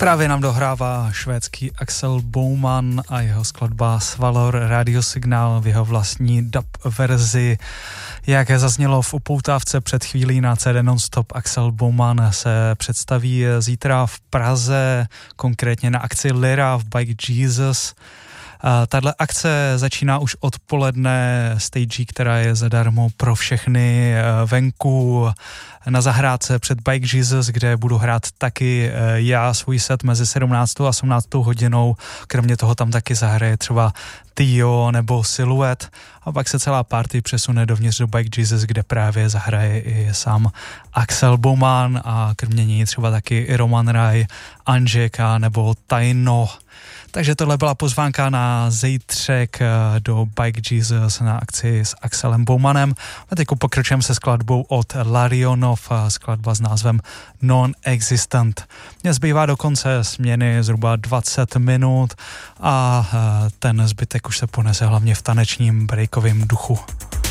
Právě nám dohrává švédský Axel Bowman a jeho skladba Svalor Radiosignál v jeho vlastní dub verzi. Jak zaznělo v upoutávce před chvílí na CD Nonstop, Axel Bowman se představí zítra v Praze, konkrétně na akci Lyra v Bike Jesus. Tahle akce začíná už odpoledne stage, která je zadarmo pro všechny venku na zahrádce před Bike Jesus, kde budu hrát taky já svůj set mezi 17. a 18. hodinou. Kromě toho tam taky zahraje třeba Tio nebo Silhouette a pak se celá party přesune dovnitř do Bike Jesus, kde právě zahraje i sám Axel Bowman a kromě něj třeba taky i Roman Raj, Anžeka nebo Tajno. Takže tohle byla pozvánka na zítřek do Bike Jesus na akci s Axelem Bowmanem. A teď pokračujeme se skladbou od Larionov, skladba s názvem Non-Existent. Mně zbývá do konce směny zhruba 20 minut a ten zbytek už se ponese hlavně v tanečním breakovém duchu.